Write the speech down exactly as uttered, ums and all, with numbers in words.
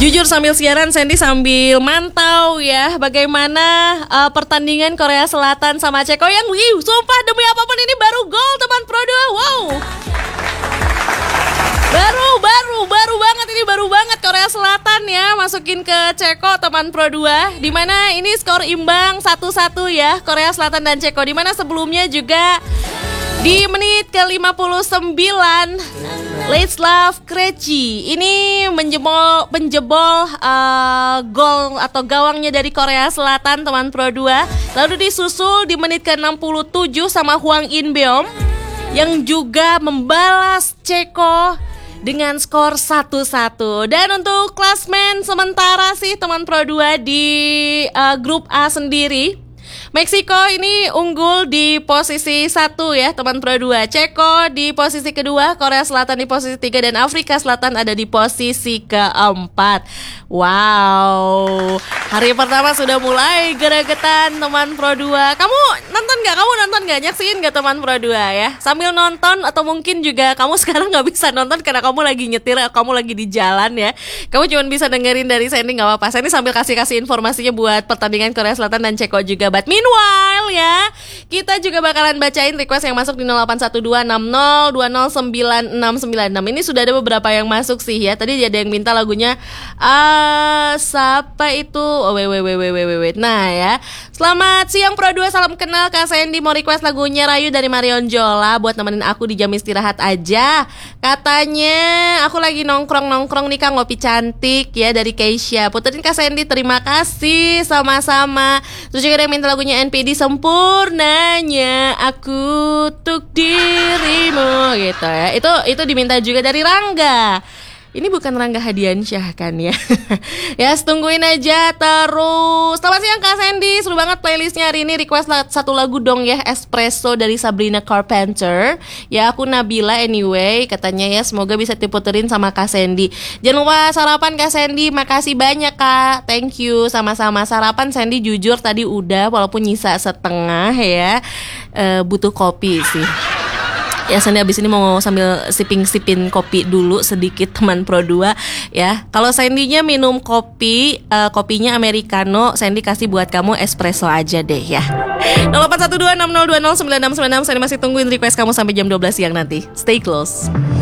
Jujur sambil siaran, Sandy sambil mantau ya bagaimana uh, pertandingan Korea Selatan sama Ceko yang wih, sumpah demi apapun ini baru gol teman Pro dua. Wow. Baru, baru, baru banget ini baru banget Korea Selatan ya masukin ke Ceko teman Pro dua. Dimana ini skor imbang satu satu ya Korea Selatan dan Ceko. Dimana sebelumnya juga di menit ke lima puluh sembilan Ladislav Krejci ini menjebol menjebol uh, gol atau gawangnya dari Korea Selatan teman Pro dua. Lalu disusul di menit ke enam puluh tujuh sama Hwang In-beom yang juga membalas Ceko dengan skor satu satu. Dan untuk klasmen sementara sih teman Pro dua di uh, grup A sendiri, Meksiko ini unggul di posisi satu ya teman Pro dua. Ceko di posisi kedua, Korea Selatan di posisi tiga, dan Afrika Selatan ada di posisi keempat. Wow, hari pertama sudah mulai geregetan teman Pro dua. Kamu nonton gak? Kamu nonton gak? Nyaksiin gak teman Pro dua ya? Sambil nonton atau mungkin juga kamu sekarang gak bisa nonton karena kamu lagi nyetir, kamu lagi di jalan ya. Kamu cuma bisa dengerin dari Sandy, gak apa-apa. Sandy sambil kasih-kasih informasinya buat pertandingan Korea Selatan dan Ceko juga. But meanwhile ya, kita juga bakalan bacain request yang masuk di nol delapan satu dua enam nol dua nol sembilan enam sembilan enam. Ini sudah ada beberapa yang masuk sih ya. Tadi ada yang minta lagunya uh, siapa itu? Oh, wait, wait, wait, wait, wait, wait. Nah ya, selamat siang Pro dua, salam kenal Kak Sandy. Mau request lagunya Rayu dari Marion Jola buat nemenin aku di jam istirahat aja. Katanya aku lagi nongkrong-nongkrong nih Kak, ngopi cantik ya dari Keisha. Puterin Kak Sandy, terima kasih, sama-sama. Terus juga ada yang minta lagunya N P D Sempurnanya Aku Untuk Dirimu gitu ya. Itu itu diminta juga dari Rangga. Ini bukan Rangga Hadiansyah kan ya. Ya, tungguin aja terus. Selamat siang Kak Sandy, seru banget playlistnya hari ini. Request satu lagu dong ya, Espresso dari Sabrina Carpenter. Ya, aku Nabila anyway. Katanya ya semoga bisa diputerin sama Kak Sandy. Jangan lupa sarapan Kak Sandy. Makasih banyak Kak, thank you. Sama-sama. Sarapan Sandy jujur tadi udah, walaupun nyisa setengah ya. e, Butuh kopi sih. Ya, Sandy abis ini mau sambil siping-sipin kopi dulu sedikit teman Pro dua ya. Kalau Sandy-nya minum kopi, uh, kopinya americano, Sandy kasih buat kamu espresso aja deh ya. nol delapan satu dua enam nol dua nol sembilan enam sembilan enam. Sandy masih tungguin request kamu sampai jam dua belas siang nanti. Stay close.